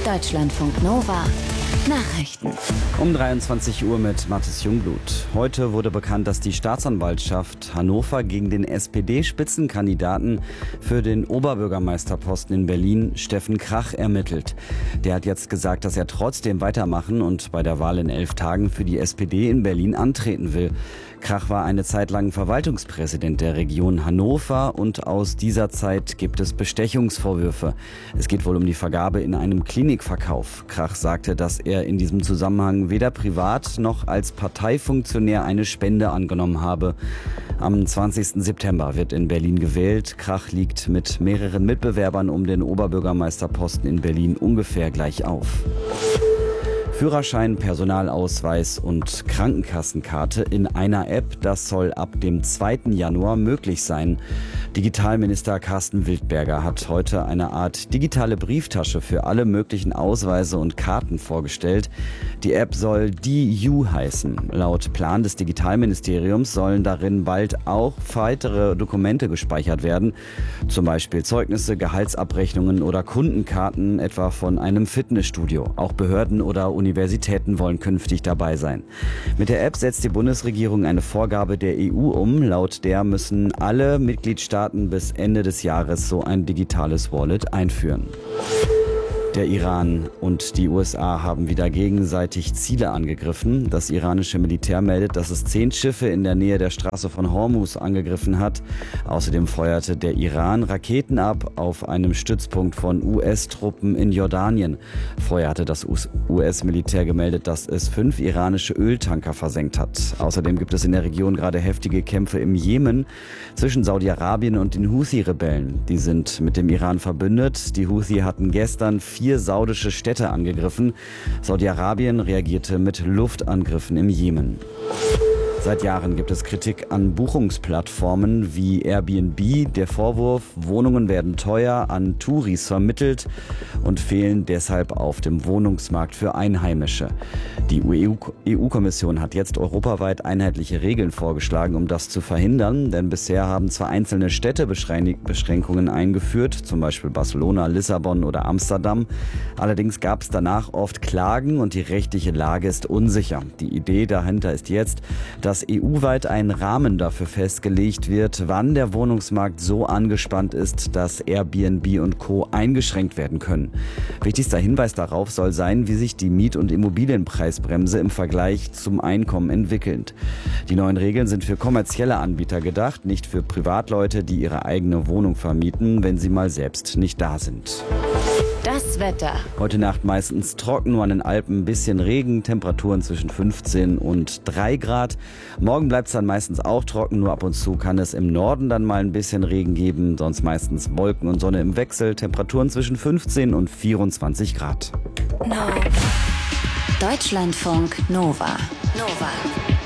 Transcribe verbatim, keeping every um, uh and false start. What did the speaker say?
Deutschlandfunk Nova. Nachrichten. Um dreiundzwanzig Uhr mit Mathis Jungblut. Heute wurde bekannt, dass die Staatsanwaltschaft Hannover gegen den S P D-Spitzenkandidaten für den Oberbürgermeisterposten in Berlin, Steffen Krach, ermittelt. Der hat jetzt gesagt, dass er trotzdem weitermachen und bei der Wahl in elf Tagen für die S P D in Berlin antreten will. Krach war eine Zeit lang Verwaltungspräsident der Region Hannover und aus dieser Zeit gibt es Bestechungsvorwürfe. Es geht wohl um die Vergabe in einem Klinikverkauf. Krach sagte, dass er in diesem Zusammenhang weder privat noch als Parteifunktionär eine Spende angenommen habe. Am zwanzigsten September wird in Berlin gewählt. Krach liegt mit mehreren Mitbewerbern um den Oberbürgermeisterposten in Berlin ungefähr gleich auf. Führerschein, Personalausweis und Krankenkassenkarte in einer App, das soll ab dem zweiten Januar möglich sein. Digitalminister Carsten Wildberger hat heute eine Art digitale Brieftasche für alle möglichen Ausweise und Karten vorgestellt. Die App soll DiU heißen. Laut Plan des Digitalministeriums sollen darin bald auch weitere Dokumente gespeichert werden, zum Beispiel Zeugnisse, Gehaltsabrechnungen oder Kundenkarten, etwa von einem Fitnessstudio. Auch Behörden oder Universitäten Universitäten wollen künftig dabei sein. Mit der App setzt die Bundesregierung eine Vorgabe der E U um. Laut der müssen alle Mitgliedstaaten bis Ende des Jahres so ein digitales Wallet einführen. Der Iran und die U S A haben wieder gegenseitig Ziele angegriffen. Das iranische Militär meldet, dass es zehn Schiffe in der Nähe der Straße von Hormuz angegriffen hat. Außerdem feuerte der Iran Raketen ab auf einem Stützpunkt von U S-Truppen in Jordanien. Vorher hatte das U S-Militär gemeldet, dass es fünf iranische Öltanker versenkt hat. Außerdem gibt es in der Region gerade heftige Kämpfe im Jemen zwischen Saudi-Arabien und den Houthi-Rebellen. Die sind mit dem Iran verbündet. Die Houthi hatten gestern vier saudische Städte angegriffen. Saudi-Arabien reagierte mit Luftangriffen im Jemen. Seit Jahren gibt es Kritik an Buchungsplattformen wie Airbnb. Der Vorwurf, Wohnungen werden teuer an Touris vermittelt und fehlen deshalb auf dem Wohnungsmarkt für Einheimische. Die E U-Kommission hat jetzt europaweit einheitliche Regeln vorgeschlagen, um das zu verhindern. Denn bisher haben zwar einzelne Städte Beschränkungen eingeführt, zum Beispiel Barcelona, Lissabon oder Amsterdam. Allerdings gab es danach oft Klagen und die rechtliche Lage ist unsicher. Die Idee dahinter ist jetzt, dass dass E U-weit ein Rahmen dafür festgelegt wird, wann der Wohnungsmarkt so angespannt ist, dass Airbnb und Co. eingeschränkt werden können. Wichtigster Hinweis darauf soll sein, wie sich die Miet- und Immobilienpreisbremse im Vergleich zum Einkommen entwickelt. Die neuen Regeln sind für kommerzielle Anbieter gedacht, nicht für Privatleute, die ihre eigene Wohnung vermieten, wenn sie mal selbst nicht da sind. Das Wetter. Heute Nacht meistens trocken, nur an den Alpen ein bisschen Regen, Temperaturen zwischen fünfzehn und drei Grad. Morgen bleibt es dann meistens auch trocken, nur ab und zu kann es im Norden dann mal ein bisschen Regen geben, sonst meistens Wolken und Sonne im Wechsel, Temperaturen zwischen fünfzehn und vierundzwanzig Grad. No. Deutschlandfunk Nova. Nova.